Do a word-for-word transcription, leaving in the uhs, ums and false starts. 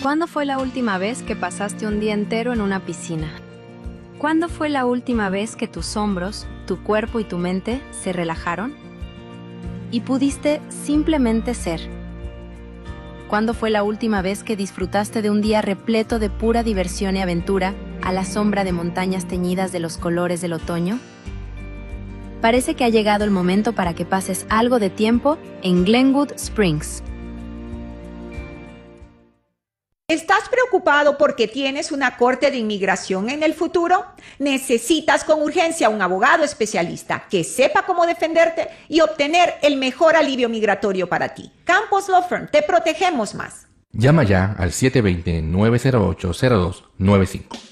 ¿Cuándo fue la última vez que pasaste un día entero en una piscina? ¿Cuándo fue la última vez que tus hombros, tu cuerpo y tu mente se relajaron? Y pudiste simplemente ser. ¿Cuándo fue la última vez que disfrutaste de un día repleto de pura diversión y aventura a la sombra de montañas teñidas de los colores del otoño? Parece que ha llegado el momento para que pases algo de tiempo en Glenwood Springs. ¿Estás preocupado porque tienes una corte de inmigración en el futuro? Necesitas con urgencia un abogado especialista que sepa cómo defenderte y obtener el mejor alivio migratorio para ti. Campos Law Firm, te protegemos más. Llama ya al siete dos cero, nueve cero ocho, cero dos nueve cinco.